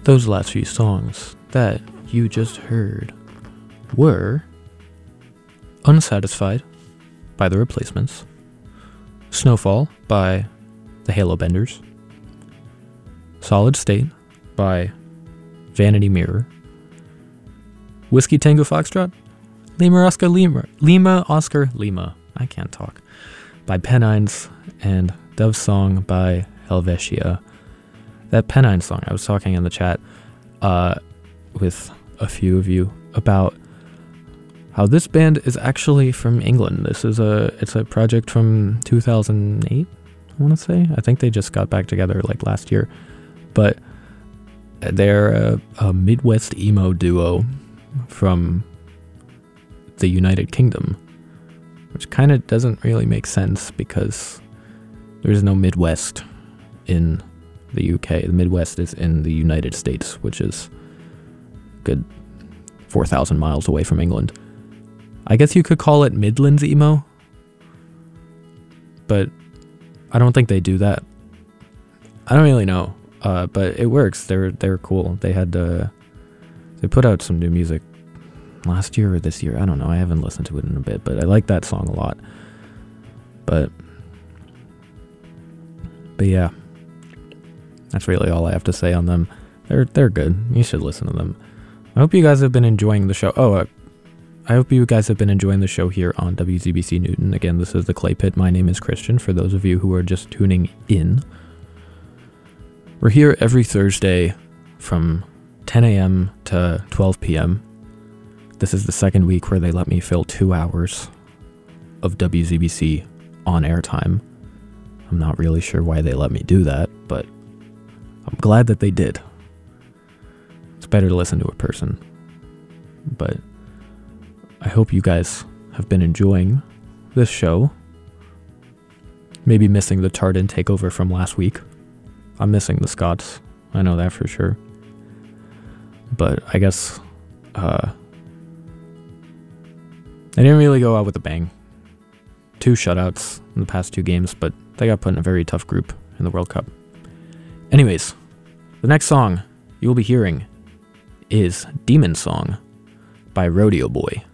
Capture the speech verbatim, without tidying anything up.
Those last few songs that you just heard were Unsatisfied by The Replacements, Snowfall by the Halo Benders, Solid State by Vanity Mirror, Whiskey Tango Foxtrot, Lima Oscar Lima, Lima Oscar Lima, I can't talk, by Pennines, and Dove Song by Helvetia. That Pennines song, I was talking in the chat uh, with a few of you about how this band is actually from England. This is a, it's a project from two thousand eight, I want to say. I think they just got back together like last year. But they're a, a Midwest emo duo from the United Kingdom, which kind of doesn't really make sense because there's no Midwest in the U K. The Midwest is in the United States, which is a good four thousand miles away from England. I guess you could call it Midlands emo, but I don't think they do that. I don't really know, uh, but it works. They're they're cool. They had uh, they put out some new music last year or this year. I don't know. I haven't listened to it in a bit, but I like that song a lot. But but yeah, that's really all I have to say on them. They're they're good. You should listen to them. I hope you guys have been enjoying the show. Oh, uh, I hope you guys have been enjoying the show here on W Z B C Newton. Again, this is the Clay Pit. My name is Christian, for those of you who are just tuning in. We're here every Thursday from ten a.m. to twelve p.m. This is the second week where they let me fill two hours of W Z B C on-air time. I'm not really sure why they let me do that, but I'm glad that they did. It's better to listen to a person. But I hope you guys have been enjoying this show. Maybe missing the Tardin takeover from last week. I'm missing the Scots. I know that for sure. But I guess uh, they didn't really go out with a bang. Two shutouts in the past two games, but they got put in a very tough group in the World Cup. Anyways, the next song you'll be hearing is Demon Song by Rodeo Boy.